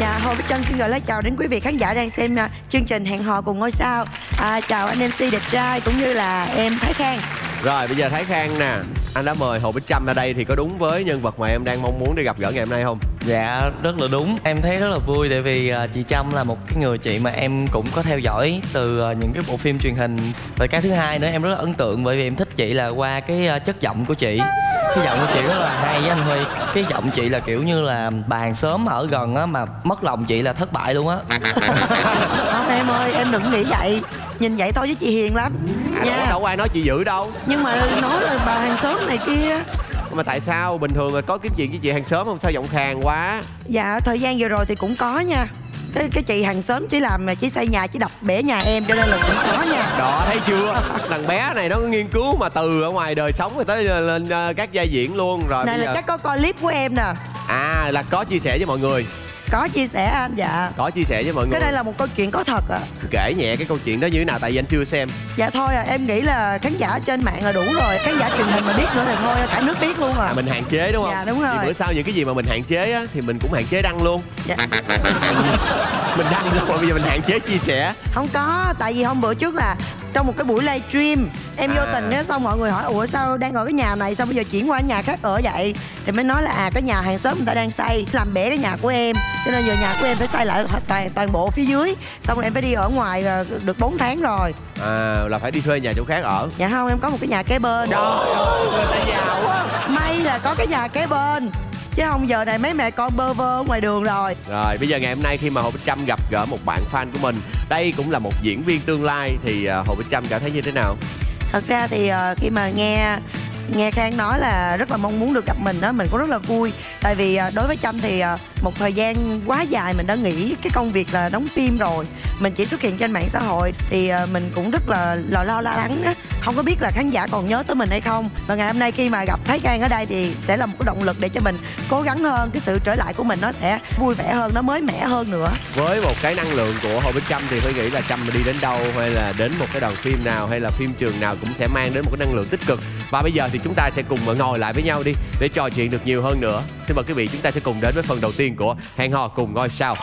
Dạ, Hồ Bích Trâm xin gửi lời chào đến quý vị khán giả đang xem chương trình Hẹn Hò Cùng Ngôi Sao. Chào anh MC đẹp trai cũng như là em Thái Khang. Rồi bây giờ Thái Khang nè, anh đã mời Hồ Bích Trâm ra đây thì có đúng với nhân vật mà em đang mong muốn để gặp gỡ ngày hôm nay không? Dạ rất là đúng. Em thấy rất là vui tại vì chị Trâm là một cái người chị mà em cũng có theo dõi từ những cái bộ phim truyền hình. Và cái thứ hai nữa em rất là ấn tượng bởi vì em thích chị là qua cái chất giọng của chị. Cái giọng của chị rất là hay với anh Huy. Cái giọng chị là kiểu như là bà hàng xóm ở gần á, mà mất lòng chị là thất bại luôn á. Không em ơi, em đừng nghĩ vậy. Nhìn vậy thôi chứ chị hiền lắm nha. Đâu có ai nói chị dữ đâu. Nhưng mà nói là bà hàng xóm này kia. Mà tại sao bình thường là có kiếm chuyện với chị hàng xóm không? Sao giọng khàn quá? Dạ thời gian vừa rồi thì cũng có nha. Cái chị hàng xóm chỉ làm chỉ xây nhà, chỉ đập bể nhà em cho nên là cũng có nha. Đó thấy chưa? Thằng bé này nó nghiên cứu mà từ ở ngoài đời sống rồi tới lên các vai diễn luôn rồi. Này là chắc có coi clip của em nè. À là có chia sẻ với mọi người. Có chia sẻ anh, dạ. Có chia sẻ với mọi người. Cái đây là một câu chuyện có thật ạ. Kể nhẹ cái câu chuyện đó như thế nào tại vì anh chưa xem. Dạ thôi em nghĩ là khán giả trên mạng là đủ rồi. Khán giả truyền hình mà biết nữa thì thôi cả nước biết luôn à. Mình hạn chế đúng không? Dạ đúng rồi. Thì bữa sau những cái gì mà mình hạn chế á thì mình cũng hạn chế đăng luôn. Dạ. Mình đăng luôn, bây giờ mình hạn chế chia sẻ. Không có, tại vì hôm bữa trước là trong một cái buổi livestream em vô tình á, xong mọi người hỏi ủa sao đang ở cái nhà này sao bây giờ chuyển qua nhà khác ở vậy, thì mới nói là cái nhà hàng xóm người ta đang xây làm bể cái nhà của em, cho nên giờ nhà của em phải xây lại toàn bộ phía dưới, xong rồi em phải đi ở ngoài được 4 tháng rồi. Là phải đi thuê nhà chỗ khác ở. Dạ không, em có một cái nhà kế bên. Trời ơi, người ta giàu quá. May là có cái nhà kế bên chứ không giờ này mấy mẹ con bơ vơ ở ngoài đường rồi. Rồi bây giờ ngày hôm nay khi mà Hồ Bích Trâm gặp gỡ một bạn fan của mình, đây cũng là một diễn viên tương lai, thì Hồ Bích Trâm cảm thấy như thế nào? Thật ra thì khi mà nghe Khang nói là rất là mong muốn được gặp mình đó, mình cũng rất là vui. Tại vì đối với Trâm thì một thời gian quá dài mình đã nghỉ cái công việc là đóng phim rồi, mình chỉ xuất hiện trên mạng xã hội, thì mình cũng rất là lo lắng á, không có biết là khán giả còn nhớ tới mình hay không. Và ngày hôm nay khi mà gặp Thái Khang ở đây thì sẽ là một cái động lực để cho mình cố gắng hơn, cái sự trở lại của mình nó sẽ vui vẻ hơn, nó mới mẻ hơn nữa. Với một cái năng lượng của Hồ Bích Trâm thì tôi nghĩ là Trâm đi đến đâu hay là đến một cái đoàn phim nào hay là phim trường nào cũng sẽ mang đến một cái năng lượng tích cực. Và bây giờ thì chúng ta sẽ cùng ngồi lại với nhau đi để trò chuyện được nhiều hơn nữa. Xin mời quý vị, chúng ta sẽ cùng đến với phần đầu tiên của Hẹn Hò Cùng Ngôi Sao.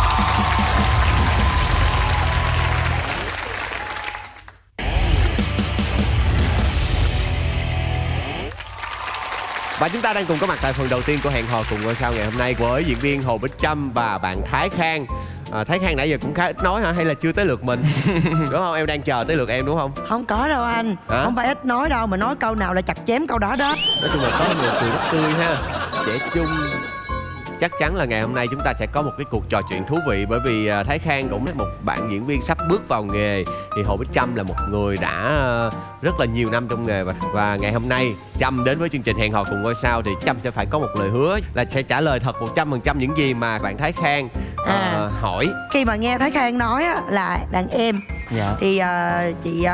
Và chúng ta đang cùng có mặt tại phần đầu tiên của Hẹn Hò Cùng Ngôi Sao ngày hôm nay với diễn viên Hồ Bích Trâm và bạn Thái Khang. Thái Khang nãy giờ cũng khá ít nói hả, hay là chưa tới lượt mình? Đúng không? Em đang chờ tới lượt em đúng không? Không có đâu anh, không phải ít nói đâu, mà nói câu nào là chặt chém câu đó đó. Nói chung là có người cười rất tươi ha, trẻ trung. Chắc chắn là ngày hôm nay chúng ta sẽ có một cái cuộc trò chuyện thú vị, bởi vì Thái Khang cũng là một bạn diễn viên sắp bước vào nghề, thì Hồ Bích Trâm là một người đã rất là nhiều năm trong nghề, và ngày hôm nay Trâm đến với chương trình Hẹn Hò Cùng Ngôi Sao thì Trâm sẽ phải có một lời hứa là sẽ trả lời thật 100% những gì mà bạn Thái Khang hỏi. Khi mà nghe Thái Khang nói là đàn em, dạ, thì chị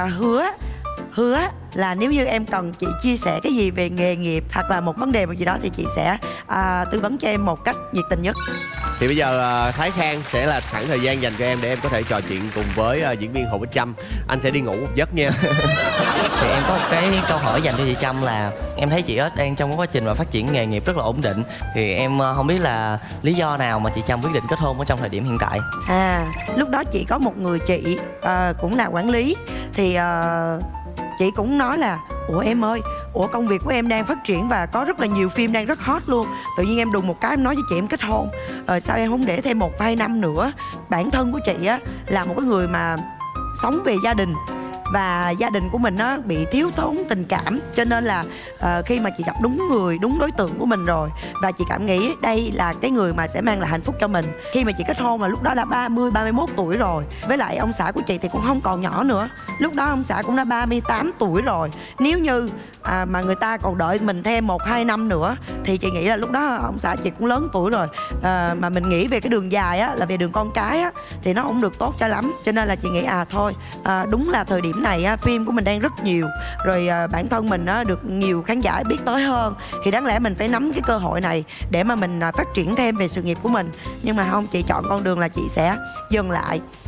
hứa là nếu như em cần chị chia sẻ cái gì về nghề nghiệp hoặc là một vấn đề gì đó thì chị sẽ tư vấn cho em một cách nhiệt tình nhất. Thì bây giờ Thái Khang sẽ là khoảng thời gian dành cho em để em có thể trò chuyện cùng với diễn viên Hồ Bích Trâm. Anh sẽ đi ngủ một giấc nha. thì em có một cái câu hỏi dành cho chị Trâm là em thấy chị ếch đang trong quá trình mà phát triển nghề nghiệp rất là ổn định, thì em không biết là lý do nào mà chị Trâm quyết định kết hôn ở trong thời điểm hiện tại. Lúc đó chị có một người chị cũng là quản lý, thì chị cũng nói là ủa em ơi, công việc của em đang phát triển và có rất là nhiều phim đang rất hot luôn, tự nhiên em đùng một cái em nói với chị em kết hôn, rồi sao em không để thêm 1-2 năm nữa. Bản thân của chị á là một cái người mà sống về gia đình, và gia đình của mình nó bị thiếu thốn tình cảm, cho nên là khi mà chị gặp đúng người, đúng đối tượng của mình rồi, và chị cảm nghĩ đây là cái người mà sẽ mang lại hạnh phúc cho mình. Khi mà chị kết hôn là lúc đó đã 30-31 tuổi rồi, với lại ông xã của chị thì cũng không còn nhỏ nữa, lúc đó ông xã cũng đã 38 tuổi rồi. Nếu như mà người ta còn đợi mình thêm 1-2 năm nữa thì chị nghĩ là lúc đó ông xã chị cũng lớn tuổi rồi, mà mình nghĩ về cái đường dài á, là về đường con cái á, thì nó không được tốt cho lắm, cho nên là chị nghĩ thôi đúng là thời điểm này á, phim của mình đang rất nhiều rồi, bản thân mình á, được nhiều khán giả biết tới hơn, thì đáng lẽ mình phải nắm cái cơ hội này để mà mình phát triển thêm về sự nghiệp của mình. Nhưng mà không, chị chọn con đường là chị sẽ dừng lại,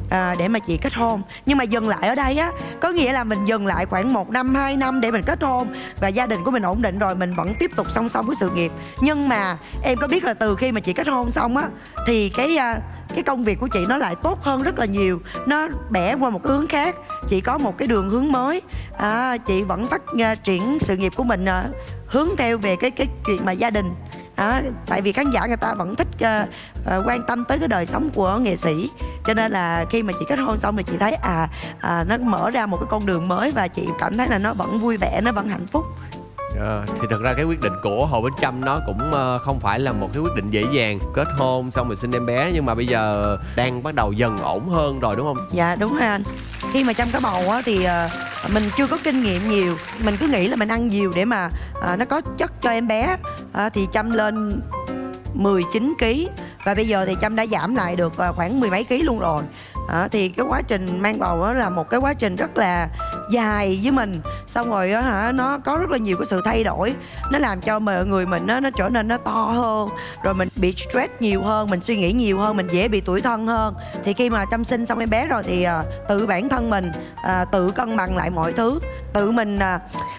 để mà chị kết hôn. Nhưng mà dừng lại ở đây á, có nghĩa là mình dừng lại khoảng 1 năm 2 năm để mình kết hôn và gia đình của mình ổn định rồi mình vẫn tiếp tục song song với sự nghiệp. Nhưng mà em có biết là từ khi mà chị kết hôn xong á thì cái công việc của chị nó lại tốt hơn rất là nhiều, nó bẻ qua một cái hướng khác. Chị có một cái đường hướng mới, chị vẫn phát triển sự nghiệp của mình hướng theo về cái chuyện mà gia đình. Tại vì khán giả người ta vẫn thích quan tâm tới cái đời sống của nghệ sĩ, cho nên là khi mà chị kết hôn xong thì chị thấy nó mở ra một cái con đường mới và chị cảm thấy là nó vẫn vui vẻ, nó vẫn hạnh phúc. Thì thật ra cái quyết định của Hồ Bích Trâm nó cũng không phải là một cái quyết định dễ dàng. Kết hôn xong rồi sinh em bé, nhưng mà bây giờ đang bắt đầu dần ổn hơn rồi đúng không? Dạ đúng rồi anh. Khi mà Trâm có bầu á thì mình chưa có kinh nghiệm nhiều, mình cứ nghĩ là mình ăn nhiều để mà nó có chất cho em bé. Thì Trâm lên 19 kg và bây giờ thì Trâm đã giảm lại được khoảng 10 mấy ký luôn rồi. Thì cái quá trình mang bầu đó là một cái quá trình rất là dài với mình. Xong rồi nó có rất là nhiều cái sự thay đổi, nó làm cho người mình nó trở nên nó to hơn, rồi mình bị stress nhiều hơn, mình suy nghĩ nhiều hơn, mình dễ bị tủi thân hơn. Thì khi mà Trâm sinh xong em bé rồi thì tự bản thân mình tự cân bằng lại mọi thứ, tự mình